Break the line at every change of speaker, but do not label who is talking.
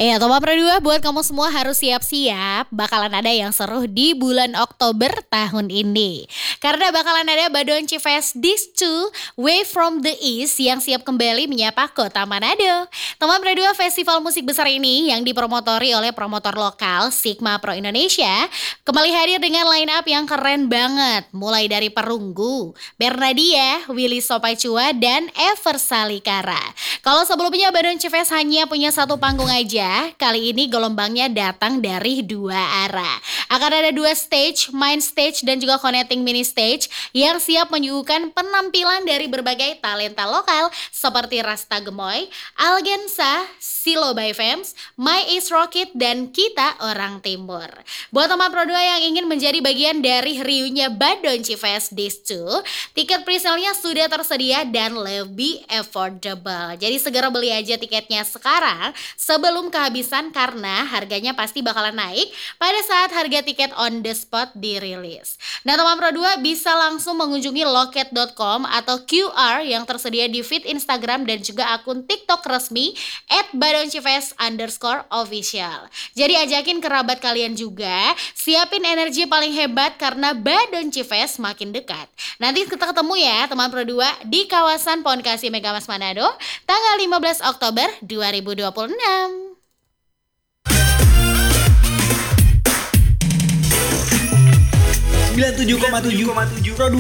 Teman Pro 2 buat kamu semua harus siap-siap. Bakalan ada yang seru di bulan Oktober tahun ini. Karena bakalan ada Badonci Fest Disc 2 Way from the East yang siap kembali menyapa kota Manado. Teman Pro 2 festival musik besar ini yang dipromotori oleh promotor lokal Sigma Pro Indonesia kembali hadir dengan line up yang keren banget. Mulai dari Perunggu, Bernadia, Willy Sopacua, dan Ever Salikara. Kalau sebelumnya Badonci Fest hanya punya satu panggung aja, kali ini gelombangnya datang dari dua arah. Akan ada dua stage, main stage dan juga connecting mini stage yang siap menyuguhkan penampilan dari berbagai talenta lokal seperti Rasta Gemoy, Algensa, Silo by Fems, My Ace Rocket, dan Kita Orang Timur. Buat teman Pro 2 yang ingin menjadi bagian dari riuhnya Badonci Fest Disc 2, tiket pre-sale-nya sudah tersedia dan lebih affordable. Jadi segera beli aja tiketnya sekarang sebelum kehabisan karena harganya pasti bakalan naik pada saat harga tiket on the spot dirilis. Nah teman Pro 2 bisa langsung mengunjungi loket.com atau QR yang tersedia di feed Instagram dan juga akun TikTok resmi @badoncifest_official. Jadi ajakin kerabat kalian juga, siapin energi paling hebat karena Badonci Fest makin dekat. Nanti kita ketemu ya teman Pro 2 di kawasan Pohon Kasih Megamas Manado tanggal 15 Oktober 2026.
97,7 Pro 2